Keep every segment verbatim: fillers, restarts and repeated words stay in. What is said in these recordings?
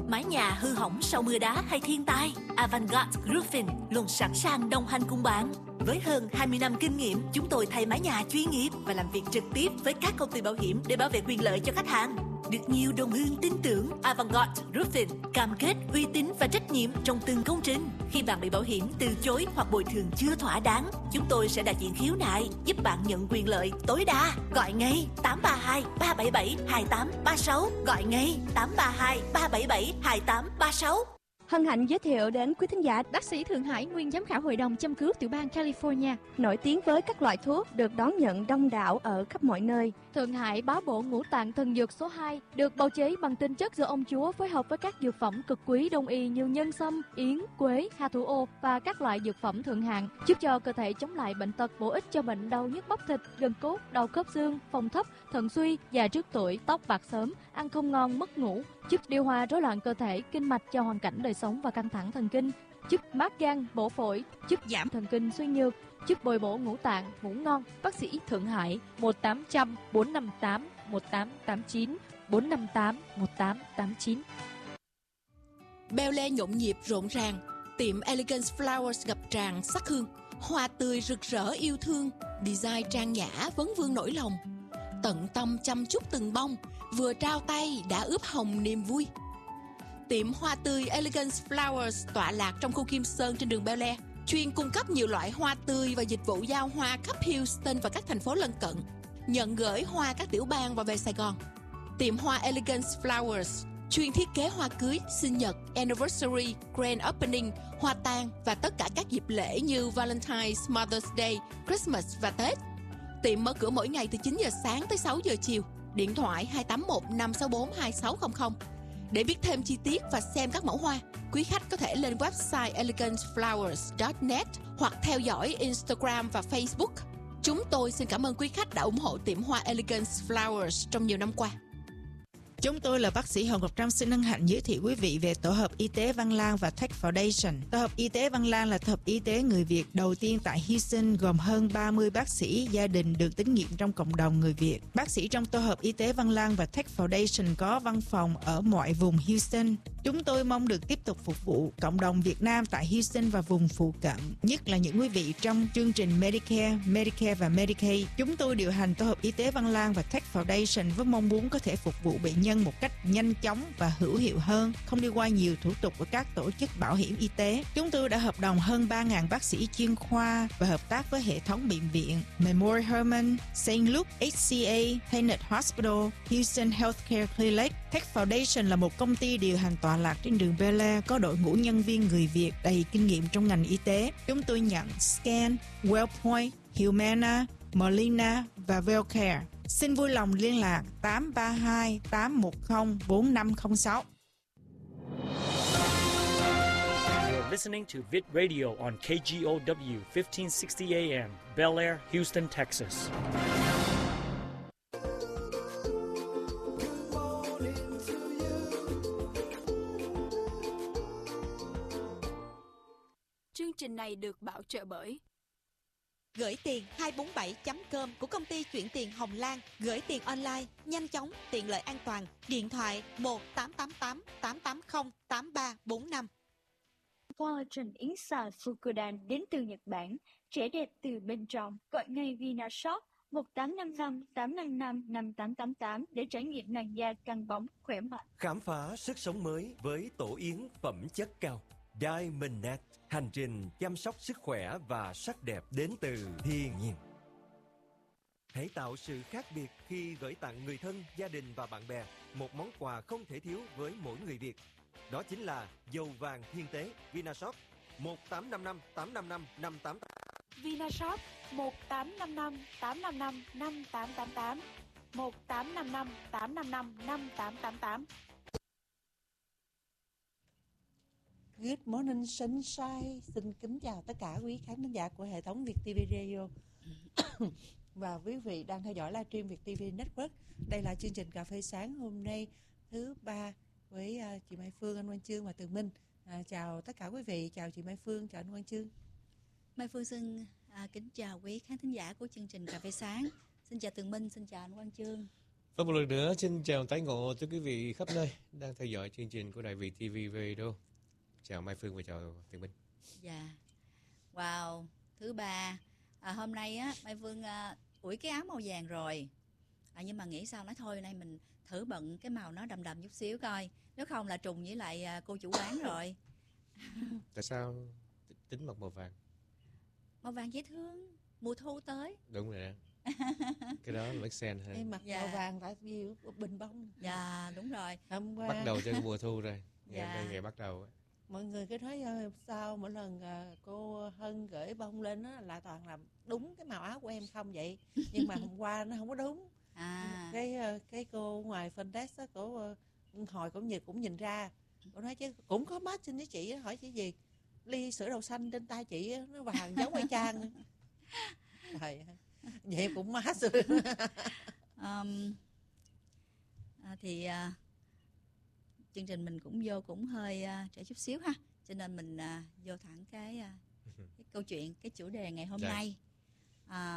Mái nhà hư hỏng sau mưa đá hay thiên tai, Avantgarde Roofing luôn sẵn sàng đồng hành cùng bạn. Với hơn hai mươi năm kinh nghiệm, chúng tôi thay mái nhà chuyên nghiệp và làm việc trực tiếp với các công ty bảo hiểm để bảo vệ quyền lợi cho khách hàng. Được nhiều đồng hương tin tưởng, Avantgarde Roofing cam kết uy tín và trách nhiệm trong từng công trình. Khi bạn bị bảo hiểm từ chối hoặc bồi thường chưa thỏa đáng, chúng tôi sẽ đại diện khiếu nại, giúp bạn nhận quyền lợi tối đa. Gọi ngay tám ba hai ba bảy bảy hai tám ba sáu, gọi ngay tám ba hai ba bảy bảy hai tám ba sáu. Hân hạnh giới thiệu đến quý thính giả bác sĩ Thượng Hải, nguyên giám khảo hội đồng châm cứu tiểu bang California, nổi tiếng với các loại thuốc được đón nhận đông đảo ở khắp mọi nơi. Thượng Hải bá bộ ngũ tạng thần dược số hai, được bào chế bằng tinh chất do ông chúa phối hợp với các dược phẩm cực quý đông y như nhân sâm, yến, quế, hà thủ ô và các loại dược phẩm thượng hạng, giúp cho cơ thể chống lại bệnh tật, bổ ích cho bệnh đau nhức bắp thịt, gân cốt, đau khớp xương, phong thấp, thận suy, già trước tuổi, tóc bạc sớm, ăn không ngon, mất ngủ, giúp điều hòa rối loạn cơ thể, kinh mạch cho hoàn cảnh đời sống và căng thẳng thần kinh, giúp mát gan, bổ phổi, giúp giảm thần kinh suy nhược, giúp bồi bổ ngũ tạng, ngủ ngon. Bác sĩ Thượng Hải một tám không không bốn năm tám một tám tám chín bốn năm tám một tám tám chín. Bel Air nhộn nhịp rộn ràng, tiệm Elegance Flowers ngập tràn sắc hương, hoa tươi rực rỡ yêu thương, design trang nhã vấn vương nỗi lòng, tận tâm chăm chút từng bông, vừa trao tay đã ướp hồng niềm vui. Tiệm hoa tươi Elegance Flowers tọa lạc trong khu Kim Sơn trên đường Bel Air, chuyên cung cấp nhiều loại hoa tươi và dịch vụ giao hoa khắp Houston và các thành phố lân cận, nhận gửi hoa các tiểu bang và về Sài Gòn. Tiệm hoa Elegance Flowers chuyên thiết kế hoa cưới, sinh nhật, anniversary, grand opening, hoa tang và tất cả các dịp lễ như Valentine's, Mother's Day, Christmas và Tết. Tiệm mở cửa mỗi ngày từ chín giờ sáng tới sáu giờ chiều. Điện thoại hai tám một năm sáu bốn hai sáu không không. Để biết thêm chi tiết và xem các mẫu hoa, quý khách có thể lên website elegance flowers chấm net hoặc theo dõi Instagram và Facebook. Chúng tôi xin cảm ơn quý khách đã ủng hộ tiệm hoa Elegance Flowers trong nhiều năm qua. Chúng tôi là bác sĩ Hồng Ngọc Trâm xin hân hạnh giới thiệu quý vị về tổ hợp y tế Văn Lang và Tech Foundation. Tổ hợp y tế Văn Lang là tổ hợp y tế người Việt đầu tiên tại Houston, gồm hơn ba mươi bác sĩ gia đình được tín nhiệm trong cộng đồng người Việt. Bác sĩ trong tổ hợp y tế Văn Lang và Tech Foundation có văn phòng ở mọi vùng Houston. Chúng tôi mong được tiếp tục phục vụ cộng đồng Việt Nam tại Houston và vùng phụ cận, nhất là những quý vị trong chương trình Medicare, Medicare và Medicaid. Chúng tôi điều hành tổ hợp y tế Văn Lang và Tech Foundation với mong muốn có thể phục vụ bệnh nhân một cách nhanh chóng và hữu hiệu hơn, không đi qua nhiều thủ tục của các tổ chức bảo hiểm y tế. Chúng tôi đã hợp đồng hơn ba nghìn bác sĩ chuyên khoa và hợp tác với hệ thống bệnh viện Memorial Hermann, Saint Luke, hát xê a, Tenet Hospital, Houston Healthcare Clinic. Tech Foundation là một công ty điều hành tọa lạc trên đường Bel Air, có đội ngũ nhân viên người Việt đầy kinh nghiệm trong ngành y tế. Chúng tôi nhận Scan, Wellpoint, Humana, Molina và Wellcare. Xin vui lòng liên lạc tám ba hai tám một không bốn năm không sáu. You're listening to Vit Radio on K G O W fifteen sixty A M, Bel Air, Houston, Texas. Chương trình này được bảo trợ bởi Gửi tiền hai bốn bảy chấm com của công ty chuyển tiền Hồng Lan. Gửi tiền online, nhanh chóng, tiện lợi, an toàn. Điện thoại một tám tám tám tám tám không tám ba bốn năm. Collagen yến xào Fukudan đến từ Nhật Bản. Trẻ đẹp từ bên trong. Gọi ngay Vinashop một tám năm năm tám năm năm năm tám tám tám để trải nghiệm làn da căng bóng, khỏe mạnh. Khám phá sức sống mới với tổ yến phẩm chất cao. Diamond Net, hành trình chăm sóc sức khỏe và sắc đẹp đến từ thiên nhiên. Hãy tạo sự khác biệt khi gửi tặng người thân, gia đình và bạn bè một món quà không thể thiếu với mỗi người Việt. Đó chính là dầu vàng thiên tế Vinashop một tám năm năm tám năm năm năm tám tám. Vinashop một tám năm năm tám năm năm năm tám tám tám, một tám năm năm tám năm năm năm tám tám tám. Good morning sunshine. Xin kính chào tất cả quý khán thính giả của hệ thống Việt ti vi Radio và quý vị đang theo dõi livestream Việt ti vi Network. Đây là chương trình cà phê sáng hôm nay thứ ba với uh, chị Mai Phương, anh Quang Chương và Tường Minh. À, chào tất cả quý vị, chào chị Mai Phương, chào anh Quang Chương. Mai Phương xin à, kính chào quý khán thính giả của chương trình cà phê sáng. Xin chào Tường Minh, xin chào anh Quang Chương. Và một lần nữa xin chào tái ngộ tới quý vị khắp nơi đang theo dõi chương trình của Đài Việt ti vi Radio. Chào Mai Phương và chào Tường Minh. Dạ. Wow, thứ ba. À, hôm nay á Mai Phương à, ủi cái áo màu vàng rồi. À, nhưng mà nghĩ sao nói thôi nay mình thử bận cái màu nó đầm đầm chút xíu coi, nếu không là trùng với lại à, cô chủ quán rồi. Tại sao tính mặc màu vàng? Màu vàng dễ thương, mùa thu tới. Đúng rồi đó. Cái đó là make sense ha. Em mặc Dạ. màu vàng tại vì bình bông. Dạ đúng rồi. Hôm qua Bắt đầu cho cái mùa thu rồi. Ngày Dạ. hôm nay ngày bắt đầu á. mọi người cứ nói "Ơ, sao mỗi lần à, cô Hân gửi bông lên á là toàn là đúng cái màu áo của em không vậy?" Nhưng mà hôm qua nó không có đúng. À. Cái ờ, cái cô ngoài fandesk á, cô ờ, hồi cũng nhìn cũng nhìn ra. Cô nói chứ cũng có matching với chị á, hỏi chị gì? Ly sữa đậu xanh trên tay chị á, nó vàng giống y chang. Trời ơi. Vậy em cũng match rồi. um, à, thì à, chương trình mình cũng vô cũng hơi à, trễ chút xíu ha, cho nên mình à, vô thẳng cái, à, cái câu chuyện, cái chủ đề ngày hôm Dạ. nay. À,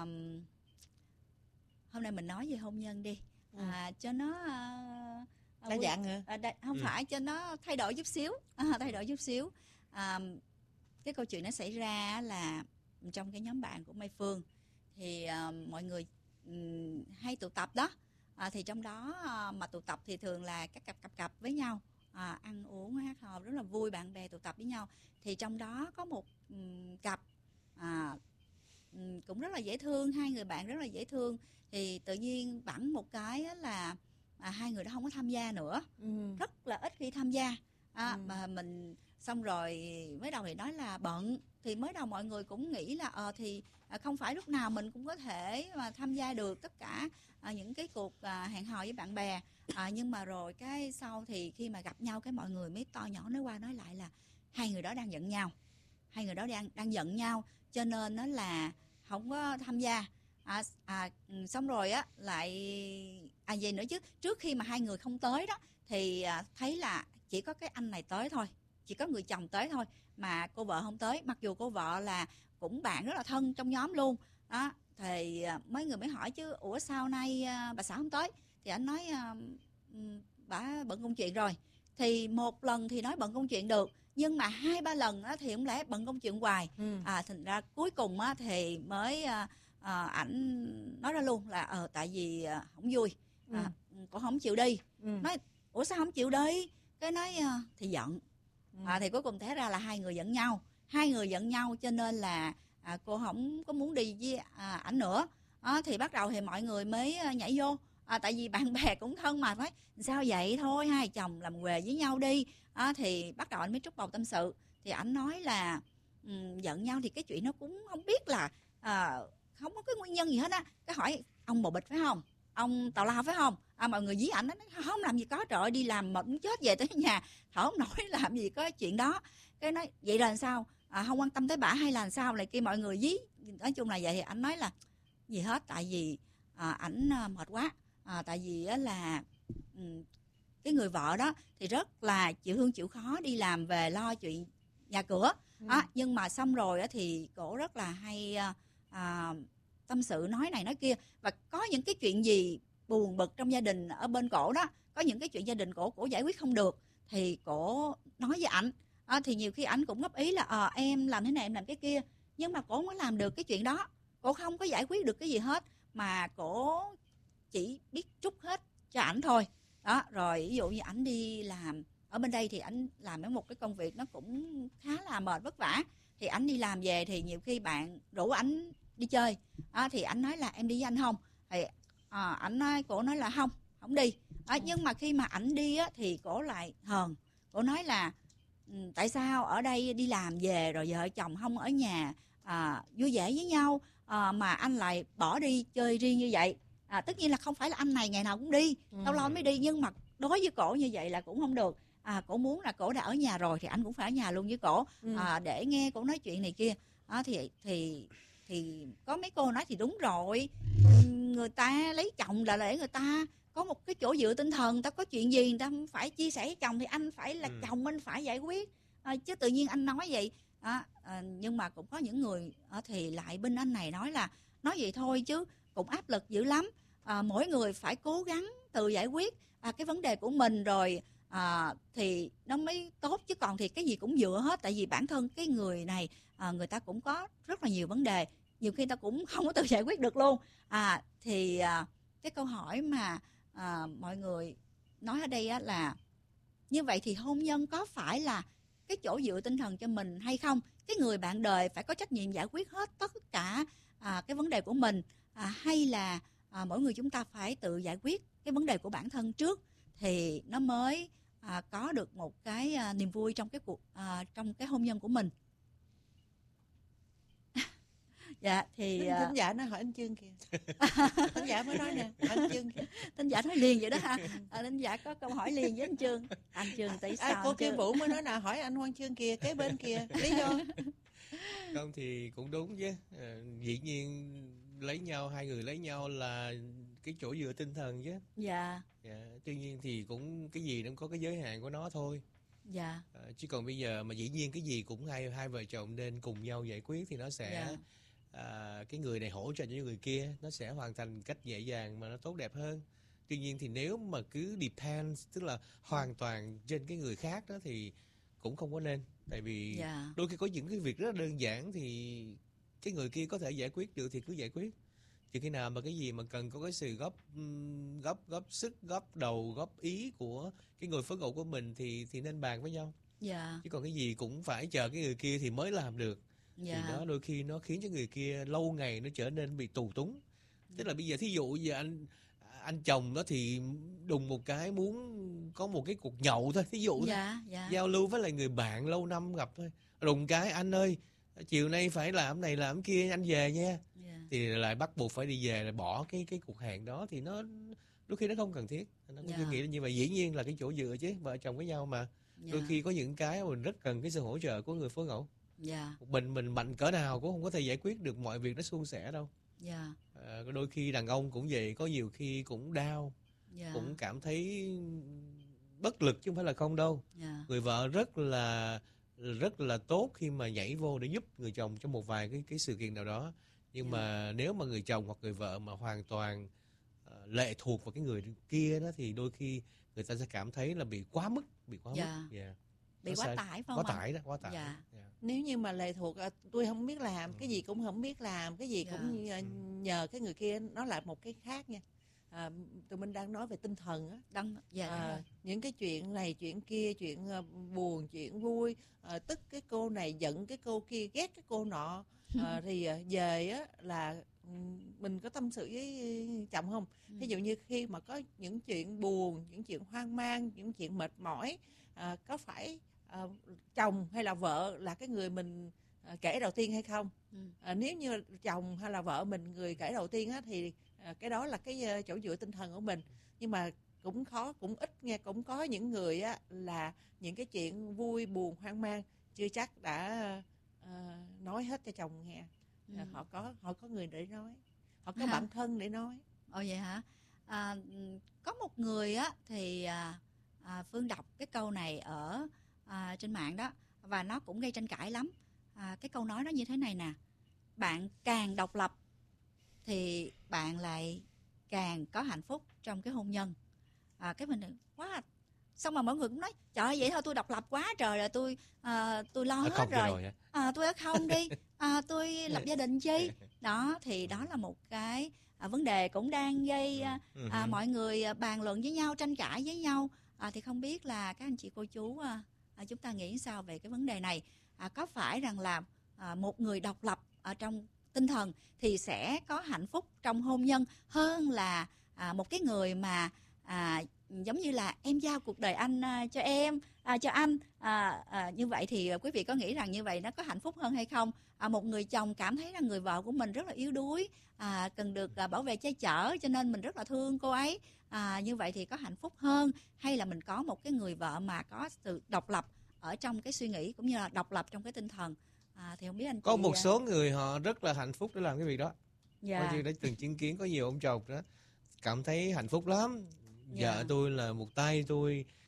hôm nay mình nói về hôn nhân đi, à, cho nó à, à, Đa quy- dạng hả? à, đa, không Ừ. phải, cho nó thay đổi chút xíu, à, thay đổi chút xíu. À, cái câu chuyện nó xảy ra là trong cái nhóm bạn của Mai Phương thì à, mọi người ừm, hay tụ tập đó. À, thì trong đó à, mà tụ tập thì thường là các cặp cặp cặp với nhau, à, ăn uống hát hò rất là vui, bạn bè tụ tập với nhau. Thì trong đó có một ừm, cặp à, ừm, cũng rất là dễ thương, hai người bạn rất là dễ thương. Thì tự nhiên bẵng một cái á là à, hai người đó không có tham gia nữa, Ừ. rất là ít khi tham gia. À, Ừ. mà mình xong rồi mới đầu thì nói là bận, thì mới đầu mọi người cũng nghĩ là ờ thì à, không phải lúc nào mình cũng có thể mà tham gia được tất cả à, những cái cuộc à, hẹn hò với bạn bè. À, nhưng mà rồi cái sau thì khi mà gặp nhau cái mọi người mới to nhỏ nói qua nói lại là hai người đó đang giận nhau, hai người đó đang đang giận nhau cho nên nó là không có tham gia. À, à, ừ, xong rồi á lại à vậy nữa chứ, trước khi mà hai người không tới đó thì à, thấy là chỉ có cái anh này tới thôi, chỉ có người chồng tới thôi mà cô vợ không tới, mặc dù cô vợ là cũng bạn rất là thân trong nhóm luôn đó. Thì à, mấy người mới hỏi chứ ủa sao nay à, bà xã không tới, thì anh nói à, ừm, bà bận công chuyện rồi. Thì một lần thì nói bận công chuyện được, nhưng mà hai ba lần á, thì không lẽ bận công chuyện hoài. Ừ. À, thành ra cuối cùng á, thì mới à, à, ảnh nói ra luôn là ờ tại vì à, không vui, à, cô không chịu đi. Ừ. Nói ủa sao không chịu đi, cái nói à, thì giận. À, thì cuối cùng té ra là hai người giận nhau, hai người giận nhau cho nên là à, cô không có muốn đi với à, ảnh nữa. À, thì bắt đầu thì mọi người mới à, nhảy vô. À, tại vì bạn bè cũng thân mà, nói sao vậy thôi hai chồng làm huề với nhau đi. À, thì bắt đầu anh mới trút bầu tâm sự, thì ảnh nói là um, giận nhau thì cái chuyện nó cũng không biết là à, không có cái nguyên nhân gì hết á. Cái hỏi ông bồ bịch phải không, ông tào lao phải không. À, mọi người dí ảnh nó nói không làm gì có, trời ơi, đi làm mệt muốn chết về tới nhà thở không nổi làm gì có chuyện đó. Cái nói vậy là làm sao, à, không quan tâm tới bả hay là làm sao, lại kia mọi người dí. Nói chung là vậy. Thì ảnh nói là gì hết, tại vì à, ảnh à, mệt quá. À, tại vì á là um, cái người vợ đó thì rất là chịu thương chịu khó, đi làm về lo chuyện nhà cửa. Ừ. À, nhưng mà xong rồi á, thì cổ rất là hay à, à, tâm sự nói này nói kia, và có những cái chuyện gì buồn bực trong gia đình ở bên cổ đó, có những cái chuyện gia đình cổ cổ giải quyết không được thì cổ nói với ảnh. À, thì nhiều khi ảnh cũng góp ý là à, em làm thế này em làm cái kia, nhưng mà cổ không có làm được cái chuyện đó, cổ không có giải quyết được cái gì hết, mà cổ chỉ biết trút hết cho ảnh thôi đó. Rồi ví dụ như ảnh đi làm ở bên đây thì ảnh làm ở một cái công việc nó cũng khá là mệt vất vả, thì ảnh đi làm về thì nhiều khi bạn rủ ảnh đi chơi, à, thì ảnh nói là em đi với anh không, thì à, ảnh nói cổ nói là không không đi. À, nhưng mà khi mà ảnh đi á, thì cổ lại hờn, cổ nói là ừ, tại sao ở đây đi làm về rồi vợ chồng không ở nhà à, vui vẻ với nhau, à, mà anh lại bỏ đi chơi riêng như vậy. À, tất nhiên là không phải là anh này ngày nào cũng đi, Ừ. lâu lâu mới đi, nhưng mà đối với cổ như vậy là cũng không được. À, cổ muốn là cổ đã ở nhà rồi thì anh cũng phải ở nhà luôn với cổ, Ừ. à, để nghe cổ nói chuyện này kia. À, thì thì thì có mấy cô nói thì đúng rồi, người ta lấy chồng là để người ta có một cái chỗ dựa tinh thần, người ta có chuyện gì người ta phải chia sẻ với chồng thì anh phải là Ừ. chồng, anh phải giải quyết. À, chứ tự nhiên anh nói vậy. À, à, nhưng mà cũng có những người à, thì lại bên anh này nói là nói vậy thôi chứ cũng áp lực dữ lắm. à, mỗi người phải cố gắng tự giải quyết à, cái vấn đề của mình rồi à, thì nó mới tốt, chứ còn thì cái gì cũng dựa hết. Tại vì bản thân cái người này à, người ta cũng có rất là nhiều vấn đề, nhiều khi ta cũng không có tự giải quyết được luôn. À, thì à, cái câu hỏi mà à, mọi người nói ở đây á là như vậy thì hôn nhân có phải là cái chỗ dựa tinh thần cho mình hay không? Cái người bạn đời phải có trách nhiệm giải quyết hết tất cả à, cái vấn đề của mình, à, hay là à, mỗi người chúng ta phải tự giải quyết cái vấn đề của bản thân trước thì nó mới à, có được một cái à, niềm vui trong cái cuộc à, trong cái hôn nhân của mình. Dạ thì Thính, thính giả nó hỏi anh Chương kìa. Thính giả mới nói nè, hỏi anh Chương kìa. Thính giả nói liền vậy đó ha. À, thính giả có câu hỏi liền với anh Chương. Anh Chương tại sao? À, cô Kim Vũ mới nói là hỏi anh Hoàng Chương kìa, kế bên kìa, lý do. Không thì cũng đúng chứ. À, dĩ nhiên lấy nhau, hai người lấy nhau là cái chỗ dựa tinh thần chứ. Dạ. Dạ. Tuy nhiên thì cũng cái gì nó cũng có cái giới hạn của nó thôi. Dạ. À, chứ còn bây giờ mà dĩ nhiên cái gì cũng hai hai vợ chồng nên cùng nhau giải quyết thì nó sẽ Dạ. à, cái người này hỗ trợ cho người kia, nó sẽ hoàn thành cách dễ dàng mà nó tốt đẹp hơn. Tuy nhiên thì nếu mà cứ depend, tức là hoàn toàn trên cái người khác đó thì cũng không có nên. Tại vì Dạ. đôi khi có những cái việc rất là đơn giản thì cái người kia có thể giải quyết được thì cứ giải quyết. Chứ khi nào mà cái gì mà cần có cái sự góp góp góp sức, góp đầu, góp ý của cái người phối ngẫu của mình thì thì nên bàn với nhau. Dạ. Chứ còn cái gì cũng phải chờ cái người kia thì mới làm được. Dạ. Thì đó đôi khi nó khiến cho người kia lâu ngày nó trở nên bị tù túng. Tức là bây giờ thí dụ giờ anh anh chồng đó thì đùng một cái muốn có một cái cuộc nhậu thôi, thí dụ thôi. Dạ, dạ. Giao lưu với lại người bạn lâu năm gặp thôi. Đùng cái anh ơi, chiều nay phải làm này làm kia, anh về nha. Yeah. Thì lại bắt buộc phải đi về, lại bỏ cái cái cuộc hẹn đó thì nó đôi khi nó không cần thiết. Nó Yeah. yeah. nghĩ là như vậy. Dĩ nhiên là cái chỗ dựa chứ, vợ chồng với nhau mà. Yeah. Đôi khi có những cái mà mình rất cần cái sự hỗ trợ của người phối ngẫu. Dạ. Một mình mình mạnh cỡ nào cũng không có thể giải quyết được mọi việc nó suôn sẻ đâu. Dạ. À, đôi khi đàn ông cũng vậy, có nhiều khi cũng đau, Dạ. cũng cảm thấy bất lực chứ không phải là không đâu. Dạ. Người vợ rất là rất là tốt khi mà nhảy vô để giúp người chồng trong một vài cái cái sự kiện nào đó. Nhưng Dạ. mà nếu mà người chồng hoặc người vợ mà hoàn toàn uh, lệ thuộc vào cái người kia đó thì đôi khi người ta sẽ cảm thấy là bị quá mức, bị quá Dạ. mức. Yeah. Bị Nó quá sẽ- tải phải không Quá anh? tải đó, quá tải. Dạ. Yeah. Nếu như mà lệ thuộc à, tôi không biết làm, cái gì cũng không biết làm, cái gì Dạ. cũng nhờ, nhờ cái người kia, nó là một cái khác nha. À, tụi mình đang nói về tinh thần á. Đăng, dạ, đúng à, rồi. những cái chuyện này chuyện kia, chuyện uh, buồn chuyện vui, à, tức cái cô này giận cái cô kia, ghét cái cô nọ, à, thì uh, về á là um, mình có tâm sự với chồng không? Ừ. Ví dụ như khi mà có những chuyện buồn, những chuyện hoang mang, những chuyện mệt mỏi, à, có phải à, chồng hay là vợ là cái người mình à, kể đầu tiên hay không? Ừ. À, nếu như chồng hay là vợ mình người kể đầu tiên á, thì à, cái đó là cái uh, chỗ dựa tinh thần của mình. Nhưng mà cũng khó, cũng ít nghe, cũng có những người á là những cái chuyện vui buồn hoang mang chưa chắc đã à, nói hết cho chồng nghe. Ừ. À, họ có họ có người để nói, họ có Ha. bạn thân để nói. Ồ vậy hả? À, có một người á thì à, à, Phương đọc cái câu này ở à, trên mạng đó và nó cũng gây tranh cãi lắm. À, cái câu nói nó như thế này nè: bạn càng độc lập thì bạn lại càng có hạnh phúc trong cái hôn nhân. À, cái mình quá, xong mà mọi người cũng nói trời ơi, vậy thôi tôi độc lập quá trời rồi, tôi à, tôi lo Ở hết không rồi, rồi á. à, tôi ở không đi, à, tôi lập gia đình chi đó. Thì đó là một cái à, vấn đề cũng đang gây à, Ừ. à, mọi người à, bàn luận với nhau, tranh cãi với nhau. À, thì không biết là các anh chị cô chú à, à, chúng ta nghĩ sao về cái vấn đề này? À, có phải rằng là à, một người độc lập ở trong tinh thần thì sẽ có hạnh phúc trong hôn nhân hơn là à, một cái người mà à, giống như là em giao cuộc đời anh à, cho em, à, cho anh à, à, như vậy thì à, quý vị có nghĩ rằng như vậy nó có hạnh phúc hơn hay không? À, một người chồng cảm thấy rằng người vợ của mình rất là yếu đuối, à, cần được à, bảo vệ che chở, cho nên mình rất là thương cô ấy, à, như vậy thì có hạnh phúc hơn, hay là mình có một cái người vợ mà có sự độc lập ở trong cái suy nghĩ cũng như là độc lập trong cái tinh thần? À, thì không biết anh Có chị, một à, số người họ rất là hạnh phúc để làm cái việc đó. Dạ. Có như đã từng chứng kiến có nhiều ông chồng đó cảm thấy hạnh phúc lắm. Dạ. Vợ tôi là một tay tôi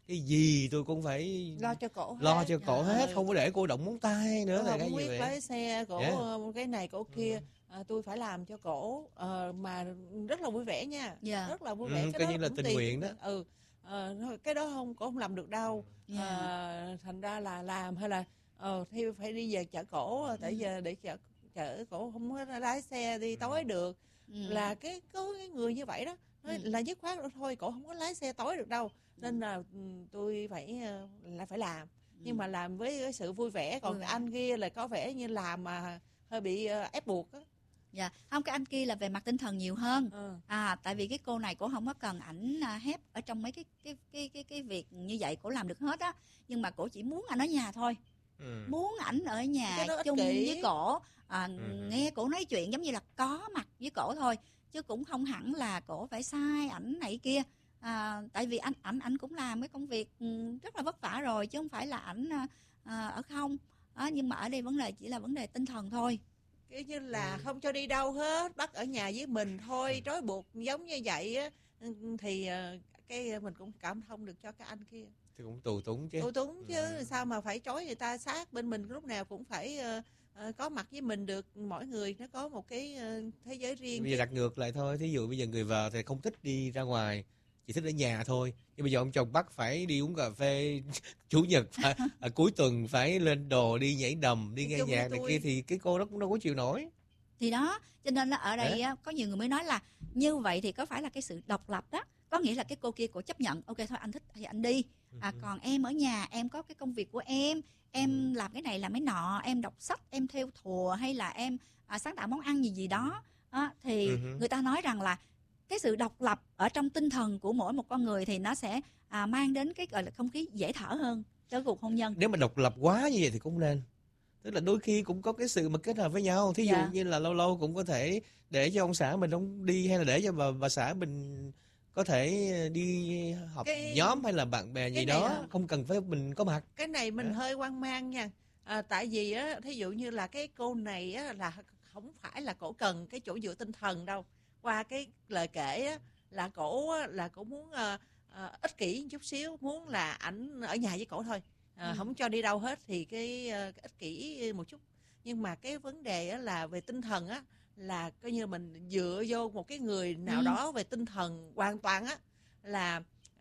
cái gì tôi cũng phải lo cho cổ lo hết. cho cổ À, hết, không có để cô động móng tay nữa, Cổ là không cái gì quyết vậy? lái xe, cổ Yeah. ờ, cái này cổ kia, à, tôi phải làm cho cổ, ờ, mà rất là vui vẻ nha, Dạ. rất là vui Ừ, vẻ. coi như là cũng tình tùy- nguyện đó. Ừ, ờ, thôi, cái đó không, cổ không làm được đâu. Dạ. Ờ, thành ra là làm hay là ờ, thì phải đi về chợ cổ, tại giờ để chợ chợ cổ không có lái xe đi tối được. Ừ. Là cái có cái người như vậy đó, nói Ừ. là dứt khoát rồi thôi, cổ không có lái xe tối được đâu, nên là ừ, tôi phải ờ, là phải làm, nhưng mà làm với cái sự vui vẻ. Còn Vui cái vẻ. anh kia là có vẻ như làm mà hơi bị ờ, ép buộc á. Dạ, không, cái anh kia là về mặt tinh thần nhiều hơn. Ừ. À, tại vì cái cô này cổ không có cần ảnh à, hép ở trong mấy cái cái cái cái cái việc như vậy, cổ làm được hết á, nhưng mà cổ chỉ muốn ảnh ở nhà thôi. Ừ. Muốn ảnh ở nhà Cái đó ích chung kỷ. với cổ, à, Ừ. nghe cổ nói chuyện giống như là có mặt với cổ thôi, chứ cũng không hẳn là cổ phải sai ảnh này kia. À, tại vì anh ảnh ảnh cũng làm cái công việc ừ, rất là vất vả rồi, chứ không phải là ảnh à, à, ở không. À, nhưng mà ở đây vấn đề chỉ là vấn đề tinh thần thôi. Kiểu như là không cho đi đâu hết, bắt ở nhà với mình thôi, trói buộc giống như vậy á, ừ, thì ờ, cái mình cũng cảm thông được cho cái anh kia. Thì cũng tù túng chứ. Tù túng chứ, sao mà phải trói người ta sát bên mình, lúc nào cũng phải ờ, ờ, có mặt với mình được. Mỗi người nó có một cái ờ, thế giới riêng. Bây giờ đặt ngược lại thôi, thí dụ bây giờ người vợ thì không thích đi ra ngoài, chỉ thích ở nhà thôi, nhưng bây giờ ông chồng bắt phải đi uống cà phê chủ nhật, phải, à, cuối tuần phải lên đồ, đi nhảy đầm, đi nghe Chung nhạc này tôi- kia, thì cái cô đó cũng đâu có chịu nổi. Thì đó, cho nên là ở đây Đấy. á, có nhiều người mới nói là như vậy thì có phải là cái sự độc lập đó, có nghĩa là cái cô kia cổ chấp nhận, ok thôi anh thích thì anh đi, à, Ừ. còn em ở nhà em có cái công việc của em em làm cái này làm cái nọ, em đọc sách, em thêu thùa, hay là em à, sáng tạo món ăn gì gì đó á, thì Ừ hứ. người ta nói rằng là cái sự độc lập ở trong tinh thần của mỗi một con người thì nó sẽ à, mang đến cái gọi là không khí dễ thở hơn cho cuộc hôn nhân. Nếu mà độc lập quá như vậy thì cũng nên, tức là đôi khi cũng có cái sự mà kết hợp với nhau, thí dụ Dạ. như là lâu lâu cũng có thể để cho ông xã mình không đi, hay là để cho bà, bà xã mình có thể đi họp Cái- nhóm hay là bạn bè gì cái này đó, là- không cần phải mình có mặt. Cái này mình Dạ. hơi hoang mang nha. À, tại vì á, thí dụ như là cái cô này á, là không phải là cổ cần cái chỗ dựa tinh thần đâu. Qua cái lời kể á, là cổ á, là cổ muốn ờ, ờ, ích kỷ một chút xíu, muốn là ảnh ở nhà với cổ thôi, à, Ừ. không cho đi đâu hết, thì cái, ờ, cái ích kỷ một chút. Nhưng mà cái vấn đề á, là về tinh thần á, là coi như mình dựa vô một cái người nào Ừ. đó về tinh thần hoàn toàn á, là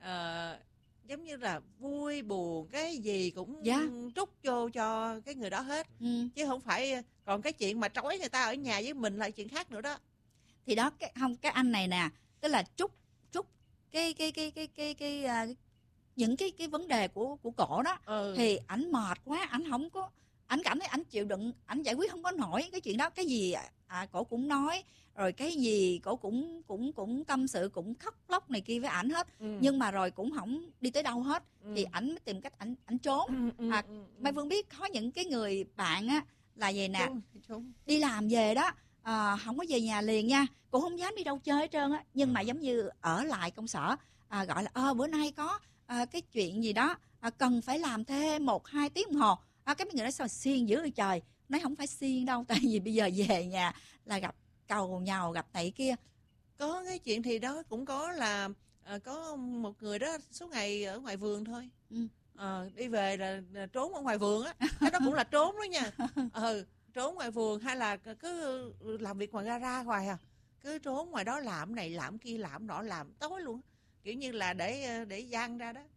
ờ, giống như là vui buồn cái gì cũng Dạ. trút vô cho cái người đó hết, Ừ. chứ không phải. Còn cái chuyện mà trói người ta ở nhà với mình là chuyện khác nữa đó. Thì đó, cái không, cái anh này nè, tức là trút trút cái cái cái cái cái cái, à, những cái cái vấn đề của của cổ đó, Ừ. thì ảnh mệt quá, ảnh không có, ảnh cảm thấy ảnh chịu đựng, ảnh giải quyết không có nổi cái chuyện đó. Cái gì à, cổ cũng nói, rồi cái gì cổ cũng cũng cũng tâm sự, cũng khóc lóc này kia với ảnh hết, Ừ. nhưng mà rồi cũng không đi tới đâu hết, Ừ. thì ảnh mới tìm cách ảnh ảnh trốn. Ừ, ừ, À, ừ, ừ. Mai Phương biết có những cái người bạn á là vậy nè, Trốn, trốn. đi làm về đó, à, không có về nhà liền nha, cũng không dám đi đâu chơi hết trơn á, nhưng mà giống như ở lại công sở, à, gọi là ờ bữa nay có à, cái chuyện gì đó à, cần phải làm thêm một hai tiếng đồng hồ, à, cái mấy người nói sao xiên dữ vậy trời, nói không phải xiên đâu, tại vì bây giờ về nhà là gặp cầu nhàu, gặp này kia. Có cái chuyện thì đó cũng có là ờ, có một người đó suốt ngày ở ngoài vườn thôi. Ừ. Ờ, đi về là, là trốn ở ngoài vườn á, cái đó cũng là trốn đó nha. Ừ, trốn ngoài vườn, hay là cứ làm việc ngoài gara hoài à, cứ trốn ngoài đó làm này làm kia, làm nọ làm tối luôn, kiểu như là để để gian ra đó.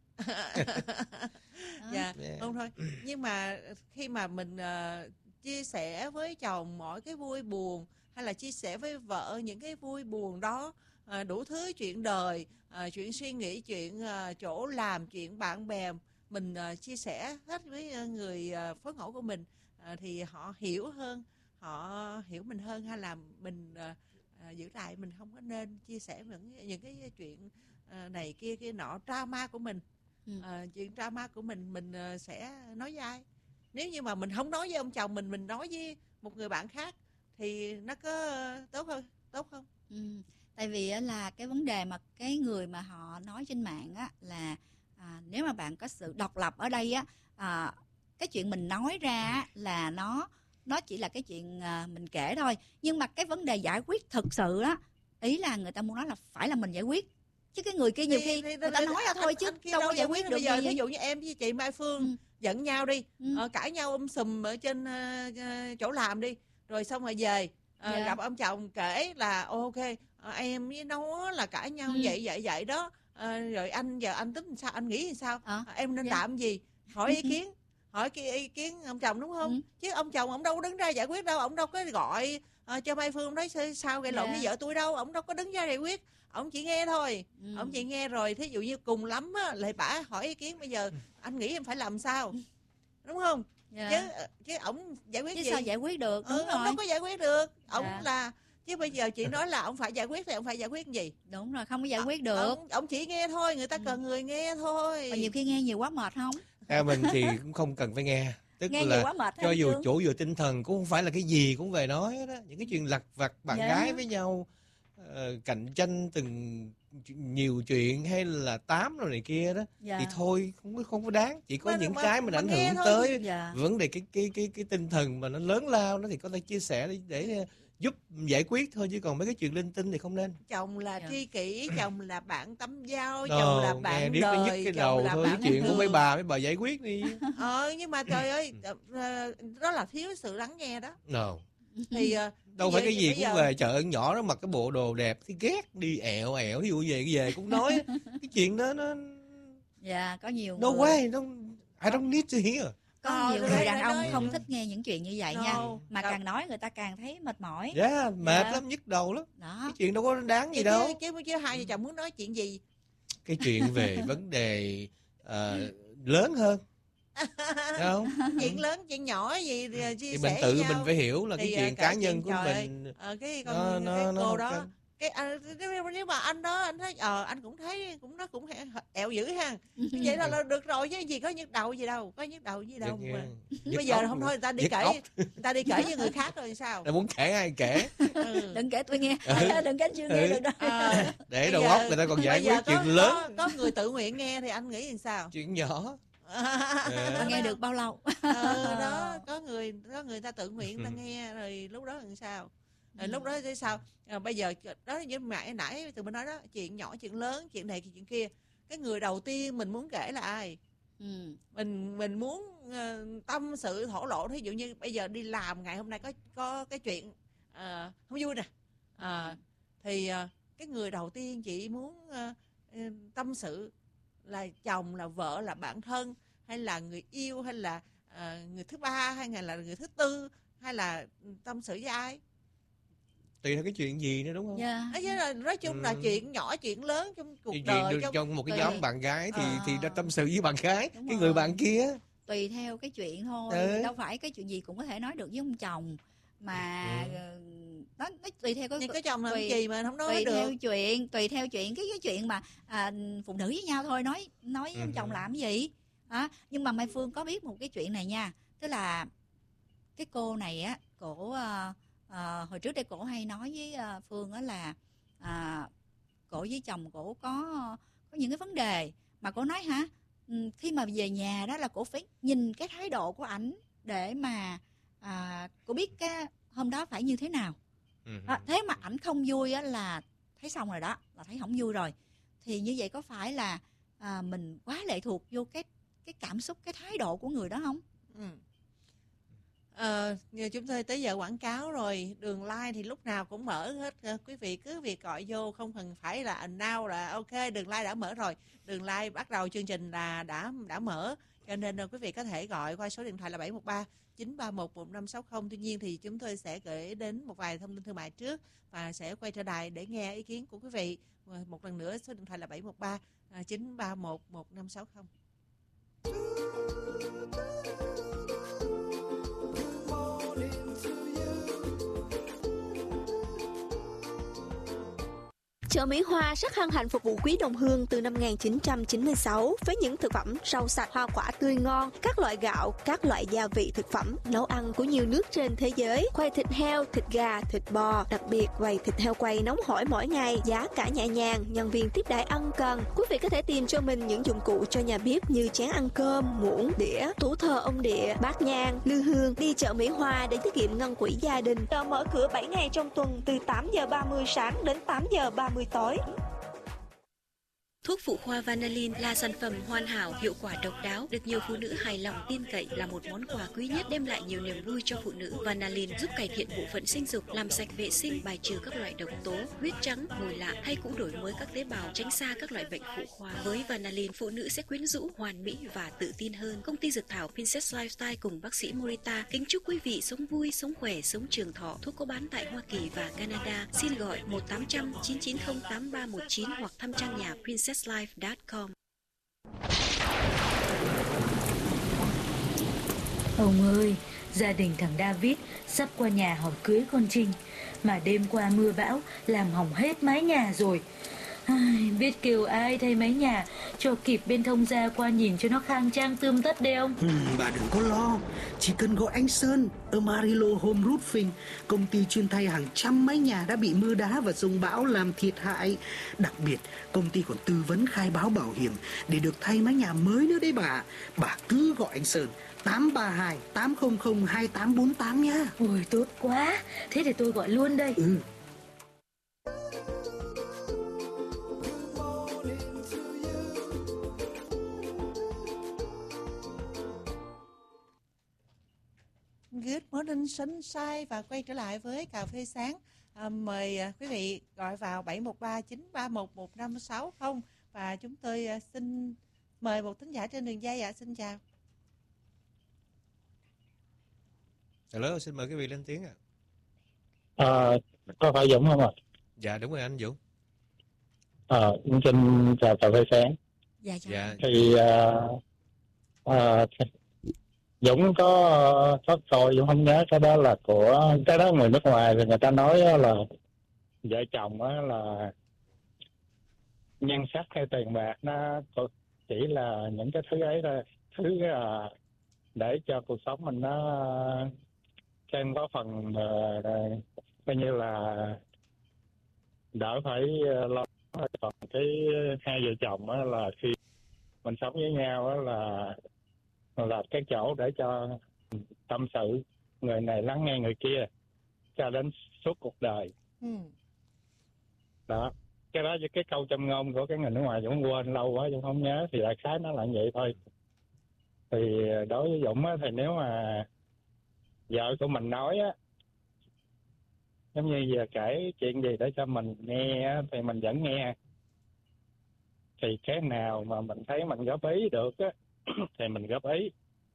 Dạ, Yeah. không thôi. Nhưng mà khi mà mình ờ, chia sẻ với chồng mọi cái vui buồn, hay là chia sẻ với vợ những cái vui buồn đó, ờ, đủ thứ chuyện đời, ờ, chuyện suy nghĩ, chuyện ờ, chỗ làm, chuyện bạn bè, mình ờ, chia sẻ hết với ờ, người ờ, phối ngẫu của mình, ờ, thì họ hiểu hơn, họ hiểu mình hơn, hay là mình ờ, ờ, giữ lại, mình không có nên chia sẻ những những cái chuyện ờ, này kia kia nọ, drama của mình. Ừ. Ờ, chuyện drama của mình mình ờ, sẽ nói với ai. Nếu như mà mình không nói với ông chồng mình, mình nói với một người bạn khác, thì nó có ờ, tốt hơn tốt không? Ừ. Tại vì á, là cái vấn đề mà cái người mà họ nói trên mạng á, là à, nếu mà bạn có sự độc lập ở đây á, à, cái chuyện mình nói ra á, là nó nó chỉ là cái chuyện à, mình kể thôi, nhưng mà cái vấn đề giải quyết thực sự á, ý là người ta muốn nói là phải là mình giải quyết, chứ cái người kia nhiều Thì- khi thì- người ta thì- nói ra anh- thôi chứ anh kia đâu có giải quyết được bây giờ. gì. Ví dụ như em với chị Mai Phương giận nhau đi, ờ, cãi nhau um sùm ở trên ờ, ờ, chỗ làm đi, rồi xong rồi về ờ, Dạ. gặp ông chồng kể là ok, ờ, em với nó là cãi nhau Ừ. vậy vậy vậy đó. Ờ, rồi anh giờ anh tính sao, anh nghĩ sao? Ờ, Em nên dạ. làm gì? Hỏi ý kiến, hỏi cái ý kiến ông chồng đúng không? Ừ. Chứ ông chồng ông đâu có đứng ra giải quyết đâu, ông đâu có gọi ờ, cho Mai Phương nói sao- sao gây lộn Dạ. với vợ tôi đâu, ông đâu có đứng ra giải quyết, ông chỉ nghe thôi. Ừ. Ông chỉ nghe rồi, thí dụ như cùng lắm á, lại bả hỏi ý kiến, bây giờ anh nghĩ em phải làm sao, đúng không? Dạ. Chứ chứ ổng giải quyết Chứ gì? sao giải quyết được, Ừ, đúng ông rồi. đâu có giải quyết được, ông Dạ. là chứ bây giờ chị nói là ông phải giải quyết thì ông phải giải quyết gì? Đúng rồi, không có giải quyết được. Ông, ông chỉ nghe thôi, người ta cần người nghe thôi. Và nhiều khi nghe nhiều quá mệt không? Theo mình thì cũng không cần phải nghe. Tức Nghe nhiều là quá mệt cho hay dù Trương? chỗ dựa tinh thần cũng không phải là cái gì cũng về nói hết á. Những cái chuyện lặt vặt bạn Dạ. gái với nhau, ờ, cạnh tranh từng nhiều chuyện hay là tám rồi này kia đó, Dạ. thì thôi không có không có đáng. Chỉ có Mà- những mà- cái mình mà ảnh nghe hưởng thôi tới thì- Dạ. vấn đề cái cái cái cái tinh thần mà nó lớn lao đó thì có thể chia sẻ để, để giúp giải quyết thôi, chứ còn mấy cái chuyện linh tinh thì không nên. Chồng là Dạ. tri kỷ, chồng là bạn tâm giao, Đồ, chồng là nghe bạn điếc nó nhức đời, cái chồng đầu là thôi. bạn Cái chuyện của mấy đường. bà mấy bà giải quyết đi. Ờ nhưng mà trời ơi, ờ, đó là thiếu sự lắng nghe đó. No. Thì ờ, Đâu bây phải giờ- cái gì bây cũng giờ- về chợ ơn nhỏ nó mặc cái bộ đồ đẹp thì ghét đi ẹo ẹo, ví dụ về về cũng nói cái chuyện đó nó Dạ, có nhiều no người, way, no, I don't need to hear. có Ờ, nhiều rồi người đây đàn là ông nói- không thích nghe những chuyện như vậy nha. No. Mà Đâu. càng nói người ta càng thấy mệt mỏi. Yeah, mệt Dạ. lắm, nhức đầu lắm. Đó. Cái chuyện đâu có đáng gì chứ, đâu. chứ, chứ, chứ hai vợ chồng muốn nói chuyện gì? Cái chuyện về vấn đề ờ, lớn hơn, thấy không? Chuyện lớn, chuyện nhỏ gì thì chia Thì sẻ mình với tự nhau. mình phải hiểu là cái Thì, ờ, chuyện kể cá nhân của trời ơi, mình ờ, cái nó- con nó- cái nó cô không đó cần. cái anh nếu mà anh đó anh thấy ờ anh cũng thấy cũng nó cũng ẹo dữ ha, vậy là, là được rồi chứ gì có nhức đầu gì đâu, có nhức đầu gì đâu Nhức- mà. nhức Bây giờ óc không luôn. thôi người ta đi Nhức kể óc. người ta đi kể với người khác rồi sao? Là muốn kể ai kể. Ừ. Đừng kể tôi nghe, Ừ. đừng kể chưa nghe Ừ. được đâu. Ờ, Để bây đầu giờ- óc người ta còn giải bây giờ quyết có- chuyện lớn. có, có người tự nguyện nghe thì anh nghĩ làm sao? Chuyện nhỏ. Mà nghe được bao lâu? Ờ, đó có người có người ta tự nguyện ta nghe rồi lúc đó làm sao? Rồi lúc đó thì sao? À, bây giờ đó như mẹ nãy tụi mình nói đó, chuyện nhỏ chuyện lớn, chuyện này chuyện kia. Cái người đầu tiên mình muốn kể là ai? Ừ. Mình mình muốn ờ, tâm sự thổ lộ, thí dụ như bây giờ đi làm ngày hôm nay có có cái chuyện ờ, không vui nè. Ờ, thì ờ, cái người đầu tiên chị muốn ờ, ờ, tâm sự là chồng, là vợ, là bạn thân, hay là người yêu, hay là ờ, người thứ ba, hay là người thứ tư, hay là tâm sự với ai? Tùy theo cái chuyện gì nữa đúng không? Dạ. Nói, chứ là, nói chung là Ừ. chuyện nhỏ chuyện lớn trong cuộc Thì chuyện đời, được trong, trong một cái tùy- nhóm bạn gái thì Ờ. thì đã tâm sự với bạn gái, Đúng cái rồi. người bạn kia. Tùy theo cái chuyện thôi, Ừ. đâu phải cái chuyện gì cũng có thể nói được với ông chồng mà Ừ. ờ, nó, nó tùy theo cái nhưng cái chồng làm tùy- gì mà không nói tùy được. theo chuyện tùy theo chuyện cái cái chuyện mà à, phụ nữ với nhau thôi, nói nói với ông Ừ. chồng làm cái gì đó. Nhưng mà Mai Phương có biết một cái chuyện này nha, tức là cái cô này á, cổ à, à, hồi trước đây cổ hay nói với à, Phương á là à, cổ với chồng cổ có có những cái vấn đề mà cổ nói hả, ừ, khi mà về nhà đó là cổ phải nhìn cái thái độ của ảnh để mà à, cổ biết cái hôm đó phải như thế nào. Ừ. À, thế mà ảnh không vui á là thấy xong rồi đó, là thấy không vui rồi. Thì như vậy có phải là à, mình quá lệ thuộc vô cái cái cảm xúc, cái thái độ của người đó không? Ừ. Ờ, như chúng tôi tới giờ quảng cáo rồi, đường line thì lúc nào cũng mở hết. Ờ, quý vị cứ việc gọi vô, không cần phải là now là ok, đường line đã mở rồi. Đường line bắt đầu chương trình là đã đã mở, cho nên uh, quý vị có thể gọi qua số điện thoại là bảy một ba chín ba một một năm sáu không. Tuy nhiên thì chúng tôi sẽ gửi đến một vài thông tin thương mại trước và sẽ quay trở lại để nghe ý kiến của quý vị. Một lần nữa số điện thoại là bảy một ba chín ba một một năm sáu không. Chợ Mỹ Hoa rất hân hạnh phục vụ quý đồng hương từ năm một nghìn chín trăm chín mươi sáu với những thực phẩm rau sạch, hoa quả tươi ngon, các loại gạo, các loại gia vị thực phẩm, nấu ăn của nhiều nước trên thế giới, khoai thịt heo, thịt gà, thịt bò, đặc biệt quầy thịt heo quay nóng hổi mỗi ngày, giá cả nhẹ nhàng, nhân viên tiếp đãi ân cần. Quý vị có thể tìm cho mình những dụng cụ cho nhà bếp như chén ăn cơm, muỗng, đĩa, tủ thờ ông địa, bát nhang, lư hương. Đi chợ Mỹ Hoa để tiết kiệm ngân quỹ gia đình. Chợ mở cửa bảy ngày trong tuần từ tám giờ ba mươi sáng đến tám giờ ba mươi tối. Thuốc phụ khoa Vanalin là sản phẩm hoàn hảo, hiệu quả độc đáo, được nhiều phụ nữ hài lòng tin cậy, là một món quà quý nhất đem lại nhiều niềm vui cho phụ nữ. Vanalin giúp cải thiện bộ phận sinh dục, làm sạch vệ sinh, bài trừ các loại độc tố, huyết trắng, mùi lạ hay cũng đổi mới các tế bào, tránh xa các loại bệnh phụ khoa. Với Vanalin, phụ nữ sẽ quyến rũ, hoàn mỹ và tự tin hơn. Công ty dược thảo Princess Lifestyle cùng bác sĩ Morita kính chúc quý vị sống vui, sống khỏe, sống trường thọ. Thuốc có bán tại Hoa Kỳ và Canada. Xin gọi một tám trăm chín chín không tám ba một chín hoặc thăm trang nhà princess life chấm com. Ông ơi, gia đình thằng David sắp qua nhà hỏi cưới con Trinh, mà đêm qua mưa bão làm hỏng hết mái nhà rồi. Ai, biết kêu ai thay mái nhà cho kịp bên thông gia qua nhìn cho nó khang trang tươm tất đấy ông. Ừ, bà đừng có lo, chỉ cần gọi anh Sơn ở Marilo Home Roofing, công ty chuyên thay hàng trăm mái nhà đã bị mưa đá và dông bão làm thiệt hại. Đặc biệt, công ty còn tư vấn khai báo bảo hiểm để được thay mái nhà mới nữa đấy bà. Bà cứ gọi anh Sơn tám ba hai tám không không hai tám bốn tám nhá. Ôi tốt quá, thế để tôi gọi luôn đây. Ừ. Good morning sunshine và quay trở lại với cà phê sáng. À, mời à, quý vị gọi vào bảy một ba chín ba một một năm sáu không và chúng tôi à, xin mời một thính giả trên đường dây ạ. À. Xin chào. Hello, xin mời quý vị lên tiếng ạ. À. À, có phải Dũng không ạ? À? Dạ đúng rồi anh Dũng. À, xin chào cà phê sáng. Dạ chào. Dạ. Thì uh, uh, Dũng có có coi, Dũng không nhớ cái đó là của cái đó người nước ngoài thì người ta nói là vợ chồng là nhan sắc hay tiền bạc nó chỉ là những cái thứ ấy thôi, thứ là để cho cuộc sống mình nó thêm có phần coi như là đỡ phải lo. Còn cái hai vợ chồng đó là khi mình sống với nhau đó là là cái chỗ để cho tâm sự, người này lắng nghe người kia cho đến suốt cuộc đời. Ừ. Đó, cái đó với cái câu châm ngôn của cái người nước ngoài Dũng quên lâu quá, Dũng không nhớ, thì đại khái nó là vậy thôi. Thì đối với Dũng á, thì nếu mà vợ của mình nói á, giống như giờ kể chuyện gì để cho mình nghe á, thì mình vẫn nghe. Thì cái nào mà mình thấy mình góp ý được á thì mình góp ý.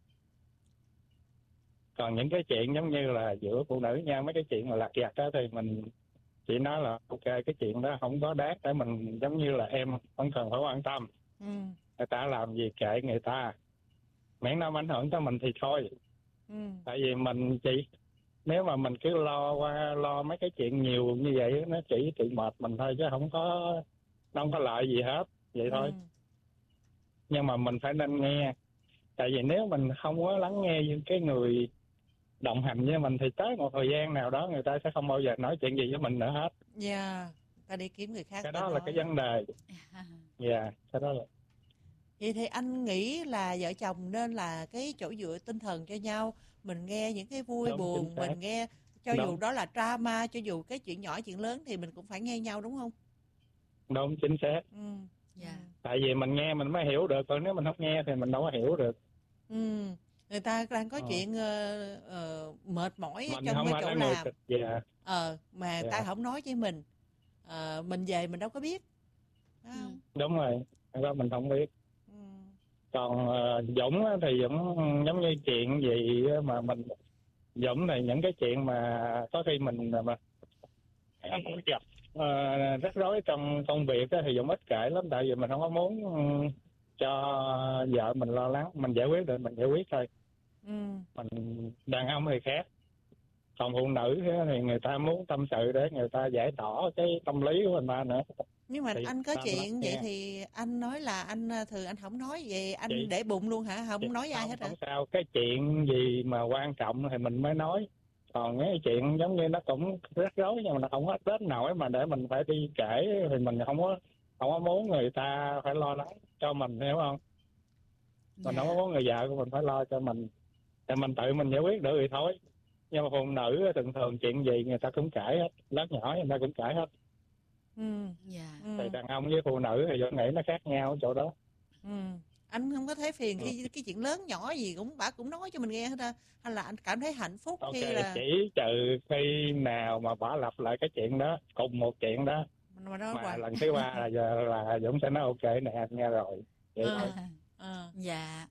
Còn những cái chuyện giống như là giữa phụ nữ nha, mấy cái chuyện mà lặt vặt đó thì mình chỉ nói là ok, cái chuyện đó không có đáng để mình, giống như là em không cần phải quan tâm. Ừ. Người ta làm gì kệ người ta, miễn nó ảnh hưởng tới mình thì thôi. Ừ. Tại vì mình chỉ nếu mà mình cứ lo qua lo mấy cái chuyện nhiều như vậy nó chỉ tự mệt mình thôi, chứ không có nó không có lợi gì hết vậy thôi. Ừ. Nhưng mà mình phải nên nghe, tại vì nếu mình không có lắng nghe những cái người đồng hành với mình thì tới một thời gian nào đó người ta sẽ không bao giờ nói chuyện gì với mình nữa hết. Dạ, yeah, ta đi kiếm người khác. Cái đó nói. là cái vấn đề. Dạ, yeah, cái đó là. Vậy thì anh nghĩ là vợ chồng nên là cái chỗ dựa tinh thần cho nhau. Mình nghe những cái vui đúng, buồn, mình nghe cho đúng. Dù đó là drama, cho dù cái chuyện nhỏ chuyện lớn thì mình cũng phải nghe nhau đúng không? Đúng, chính xác. Ừ. Yeah. Tại vì mình nghe mình mới hiểu được, còn nếu mình không nghe thì mình đâu có hiểu được. Ừ. Người ta đang có ờ. chuyện uh, uh, mệt mỏi mình trong cái chỗ làm. Yeah. Ờ, mà yeah. ta không nói với mình. Uh, mình về mình đâu có biết. Ừ. Đúng rồi, đó mình không biết. Ừ. Còn uh, Dũng thì Dũng giống như chuyện gì mà mình Dũng này những cái chuyện mà có khi mình mà gặp uh, rắc rối trong công việc đó, thì Dũng ít kể lắm, tại vì mình không có muốn cho vợ mình lo lắng, mình giải quyết được mình giải quyết thôi. Ừ. Mình đàn ông thì khác, còn phụ nữ thì người ta muốn tâm sự để người ta giải tỏa cái tâm lý của người ta nữa. Nhưng mà thì anh có chuyện vậy nghe. Thì anh nói là anh thường anh không nói về anh chị, để bụng luôn hả? Không chị, nói với ai hết hả? Không sao, cái chuyện gì mà quan trọng thì mình mới nói. Còn cái chuyện giống như nó cũng rắc rối nhưng mà nó không có đến nổi mà để mình phải đi kể thì mình không có không có muốn người ta phải lo lắng cho mình, hiểu không? Mình dạ. Không có muốn người vợ của mình phải lo cho mình, thì mình tự mình giải quyết được thì thôi. Nhưng mà phụ nữ thường thường chuyện gì người ta cũng kể hết, lớn nhỏ người ta cũng kể hết. Ừ. Dạ. Thì đàn ông với phụ nữ thì vẫn nghĩ nó khác nhau ở chỗ đó. Ừ. Anh không có thấy phiền khi cái chuyện lớn nhỏ gì cũng bà cũng nói cho mình nghe hết á, hay là anh cảm thấy hạnh phúc Ok, khi là chỉ trừ khi nào mà bà lặp lại cái chuyện đó, cùng một chuyện đó, mà, nói mà hoài. lần thứ ba là giờ là Dũng sẽ nói ok này anh nghe rồi. Vậy Ờ. thôi. Ờ. Dạ.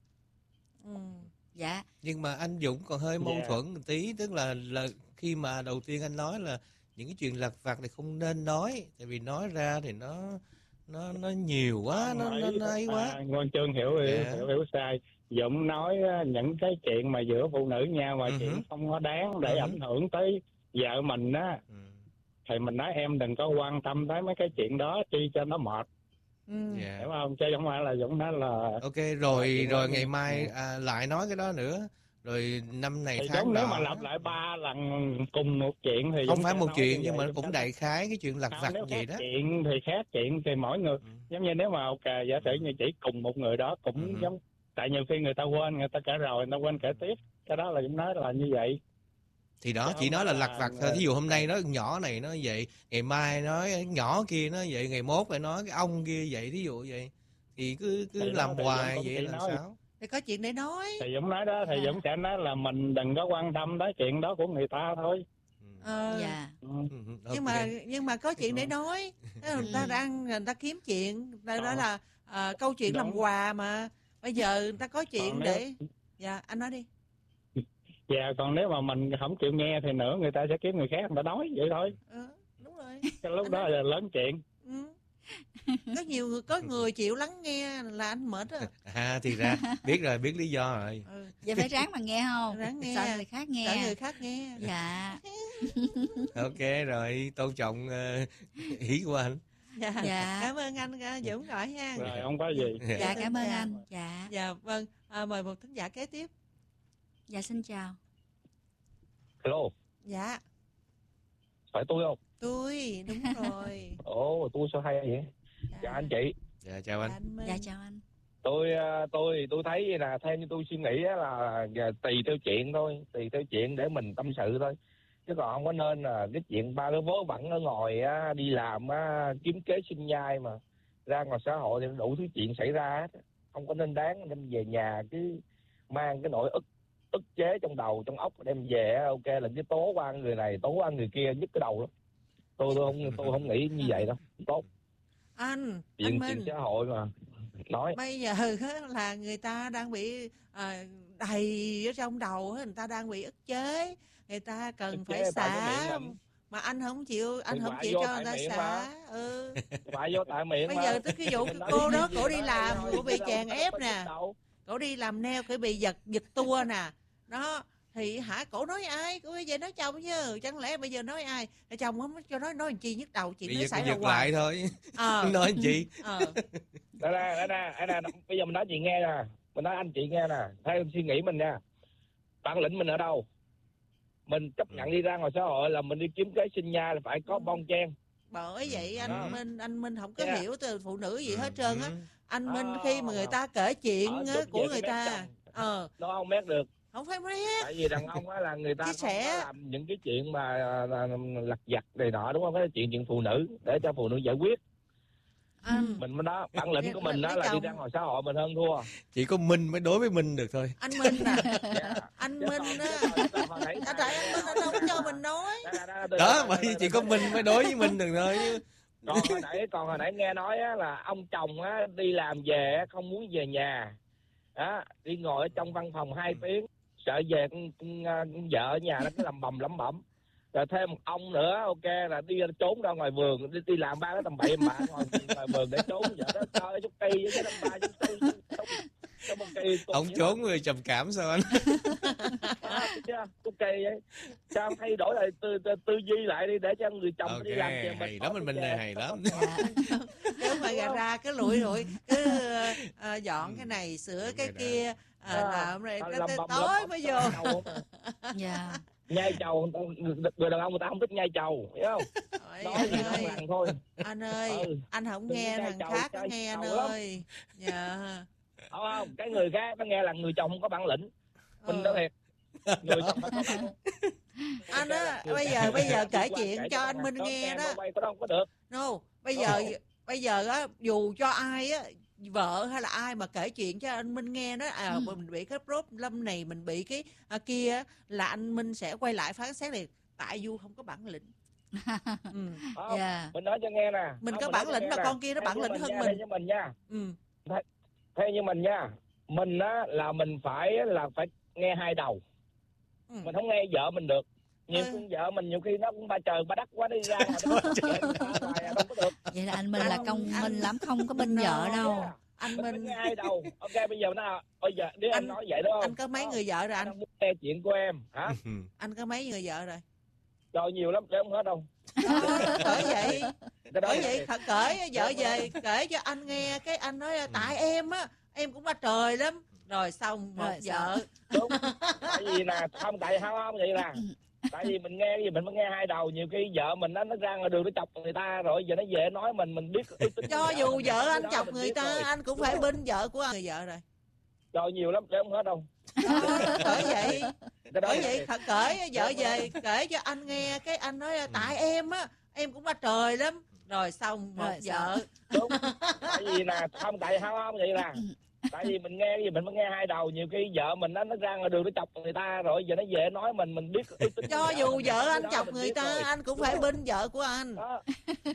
Ừ. Dạ. Nhưng mà anh Dũng còn hơi mâu Dạ. thuẫn một tí, tức là là khi mà đầu tiên anh nói là những cái chuyện lặt vặt thì không nên nói, tại vì nói ra thì nó nó nó nhiều quá, nó nó, nó ấy quá. À, Ngôn Trương hiểu hiểu, Dạ. hiểu hiểu sai. Dũng nói á, những cái chuyện mà giữa phụ nữ nhau mà Ừ chuyện hử. không có đáng để Ừ hử. ảnh hưởng tới vợ mình á, Ừ. thì mình nói em đừng có quan tâm tới mấy cái chuyện đó chi cho nó mệt, Ừ. Dạ. hiểu không? Chứ không phải là Dũng nói là Ok, là rồi chuyện rồi lớn ngày nha. mai à, lại nói cái đó nữa. Rồi năm này Thì tháng Dũng nếu nọ. mà lặp lại ba lần cùng một chuyện thì Không Dũng phải sẽ một nói chuyện như nhưng vậy, mà Dũng cũng sẽ đại khái cái chuyện lặt Không, vặt nếu vậy khác đó. chuyện thì khác chuyện thì mỗi người giống như nếu mà ok giả sử như chỉ cùng một người đó cũng Ừ. giống, tại nhiều khi người ta quên, người ta kể rồi người ta quên kể tiếp, cái đó là Dũng nói là như vậy. Thì đó, Chứ chỉ không nói phải là lặt là- vặt thôi. Thí dụ hôm nay nói nhỏ này nói vậy, ngày mai nói cái nhỏ kia nói vậy, ngày mốt lại nói cái ông kia vậy, thí dụ vậy. Thì cứ cứ Thì đó, làm thì Dũng hoài cũng vậy chỉ là nói. sao? Thì có chuyện để nói. Thì Dũng nói đó, thì Dạ. Dũng sẽ nói là mình đừng có quan tâm tới chuyện đó của người ta thôi. Ờ. Dạ. Ừ. Nhưng mà nhưng mà có chuyện để nói. Thế là người ta đang người ta kiếm chuyện, đó, đó Ờ. là à, câu chuyện làm Đúng. quà mà. Bây giờ người ta có chuyện Còn nếu- để dạ anh nói đi. Dạ, còn nếu mà mình không chịu nghe thì nữa người ta sẽ kiếm người khác người ta nói vậy thôi. Ừ, đúng rồi. Cái lúc đó là lớn chuyện. Ừ. Có nhiều người có người chịu lắng nghe là anh mệt á. À thì ra biết rồi, biết lý do rồi. Ừ. Vậy phải ráng mà nghe không? Ráng nghe. Sợ người khác nghe. Sợ người khác nghe. Dạ. Ok rồi, tôn trọng uh, ý của anh. Dạ. Dạ. Cảm ơn anh uh, Dũng gọi ha. Rồi không có gì. Dạ cảm ơn Dạ. anh. Dạ. Dạ vâng, à, mời một thính giả kế tiếp. Dạ xin chào. Hello, Dạ, phải tôi không? tôi đúng rồi. Ồ, tôi sao hay vậy? Dạ. Chào anh chị. Dạ chào anh. Anh Minh. Dạ chào anh. Tôi à, tôi tôi thấy là theo như tôi suy nghĩ á là à, tùy theo chuyện thôi, tùy theo chuyện để mình tâm sự thôi. Chứ còn không có nên là cái chuyện ba cái vớ vẩn ở ngoài á, đi làm á, kiếm kế sinh nhai mà ra ngoài xã hội thì đủ thứ chuyện xảy ra hết. Không có nên đáng đem về nhà cứ mang cái nỗi ức ức chế trong đầu trong óc đem về á, ok là cứ tố qua người này tố qua người kia nhức cái đầu lắm. Tôi tôi không tôi không nghĩ như vậy đâu, không tốt. Anh, Chuyện anh chuyện Minh. xã hội mà nói. Bây giờ á, là người ta đang bị à, đầy ở trong đầu á, người ta đang bị ức chế, người ta cần Ức phải chế tại cái xả miệng mình. mà anh không chịu, anh Thì không bạ chịu vô cho tại người ta miệng xả. mà. Ừ. Bạ vô tại miệng Bây mà. giờ tới cái vụ Mình cái nói cô đi đó gì cổ đi rồi, làm, rồi, cổ bị đâu chèn có ép bắt nè, đâu. cổ đi làm nail, cổ bị giật giật tua nè, đó thì hả cổ nói ai, cổ bây giờ nói chồng chứ, chẳng lẽ bây giờ nói ai, để chồng không cho nói nói làm chi nhức đầu, chuyện Bây nó giờ xảy cứ ra giật hoài. lại thôi. Ờ. Nói gì? Ờ. Đây nè, đây nè, đây nè, bây giờ mình nói chị nghe nè, mình nói anh chị nghe nè, theo suy nghĩ mình nha, bản lĩnh mình ở đâu? Mình chấp nhận đi ra ngoài xã hội là mình đi kiếm kế sinh nhai là phải có bon chen. Bởi vậy anh Đó. Minh anh Minh không có Yeah. hiểu từ phụ nữ gì hết trơn á. Anh Minh À, khi mà người ta kể chuyện ở á, chút của về người cái mép ta, chồng. ờ Nó không mét được. không phải biết. Tại vì đàn ông á là người ta Chia không sẻ. có làm những cái chuyện mà à, là, lặt vặt này nọ đúng không? Cái chuyện chuyện phụ nữ để cho phụ nữ giải quyết. Anh Mình mới đó, bản lĩnh của mình đó lấy là đi chồng. ra ngoài xã hội mình hơn thua. Chỉ có Minh mới đối với Minh được thôi. Anh Minh nè, Dạ. anh Chứ Minh còn- á, chứ còn- chứ còn nãy- à, tại anh Minh anh không cho mình nói. Đó, bởi vì chỉ có Minh mới đối với Minh được thôi chứ. Còn hồi nãy còn hồi nãy nghe nói á, là ông chồng á, đi làm về á, không muốn về nhà đó, đi ngồi ở trong văn phòng hai tiếng sợ về con, con, con vợ ở nhà nó cứ làm bầm lẩm bẩm, rồi thêm một ông nữa ok là đi trốn ra ngoài vườn đi, đi làm ba cái tầm bậy bạ ngoài, ngoài vườn để trốn vợ đó chơi chút cây với cái năm ba chút cây trong một cây Ông trốn người trầm cảm sao anh? chút cây vậy sao thay đổi lại tư, tư, tư duy lại đi để cho người chồng Ok, đi làm về hay lắm anh Minh này, hay lắm. Cứ mà gà ra cái lụi lụi cứ ờ, dọn cái này sửa cái kia, à, làm rồi À, cái làm tới bầm tối lắm, mới chồng vô. đầu. Dạ. Nhai trầu, người đàn ông người ta không thích nhai trầu, hiểu không? Nói anh gì ơi, nó lằng thôi. Anh ơi, Ừ. anh không Đừng nghe nhai thằng trầu, khác nó nhai nghe anh trầu lắm. ơi. Dạ. Không không, cái người khác nó nghe là người chồng không có bản lĩnh. Mình Ừ. nói thiệt. Người chồng phải có bản lĩnh. Anh á, bây giờ bây giờ kể chuyện cho anh Minh nghe đó. Không có được. No, bây giờ bây giờ á, dù cho ai á, vợ hay là ai mà kể chuyện cho anh Minh nghe đó, à, ừ. mình bị cái problem này, mình bị cái à, kia, là anh Minh sẽ quay lại phán xét liền. Tại Du không có bản lĩnh. ừ. Không, yeah. Mình nói cho nghe nè. Mình không, có mình bản lĩnh mà nè. con kia nó bản lĩnh hơn nha, mình. Theo như mình nha. Ừ. Theo như mình nha. Mình á là mình phải là phải nghe hai đầu. Ừ. Mình không nghe vợ mình được. Nhiều khi ừ. vợ mình nhiều khi nó cũng ba trời ba đất quá đi ra đâu có được. Vậy là anh Minh là công anh... Minh lắm, không có bên vợ đâu. Yeah. Anh Minh nghe hai đầu. Ok, bây giờ nó bây giờ nếu anh, anh nói vậy đúng không? Anh có mấy người vợ rồi anh? Anh muốn nghe chuyện của em hả? Anh có mấy người vợ rồi? Trời nhiều lắm, kể không hết đâu. Bởi vậy bởi vậy thật kể vợ về kể cho anh nghe, cái anh nói là tại em á, em cũng ba trời lắm. Rồi xong một rồi, vợ đúng. Tại vì nè, không tại không không vậy nè. Tại vì mình nghe gì mình mới nghe hai đầu, nhiều khi vợ mình nó nó ra ngoài đường nó chọc người ta rồi giờ nó về nói mình mình biết. Cho dù vợ anh chọc người ta rồi. Anh cũng phải binh vợ của người vợ rồi. Trời nhiều lắm, kể không hết đâu. Bởi vậy bởi vậy thật kể vợ về kể cho anh nghe, cái anh nói là tại em á, em cũng ba trời lắm. Rồi xong một rồi, vợ đúng. Tại vì nè, không tại không không vậy nè. Tại vì mình nghe gì mình mới nghe hai đầu, nhiều khi vợ mình nó nó ra ngoài đường nó chọc người ta rồi giờ nó về nói mình mình biết. Cho dù vợ anh chọc người ta, anh cũng phải binh vợ của anh.